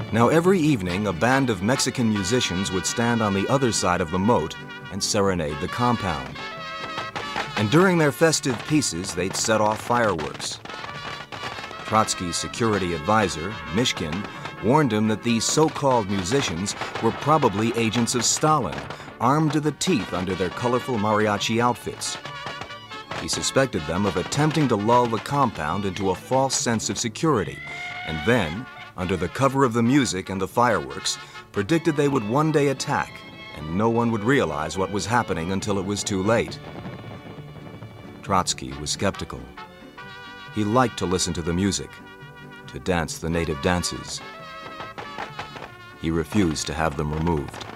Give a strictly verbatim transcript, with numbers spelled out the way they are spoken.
Now, every evening, a band of Mexican musicians would stand on the other side of the moat and serenade the compound. And during their festive pieces, they'd set off fireworks. Trotsky's security advisor, Mishkin, warned him that these so-called musicians were probably agents of Stalin, armed to the teeth under their colorful mariachi outfits. He suspected them of attempting to lull the compound into a false sense of security, and then, under the cover of the music and the fireworks, predicted they would one day attack, and no one would realize what was happening until it was too late. Trotsky was skeptical. He liked to listen to the music, to dance the native dances. He refused to have them removed.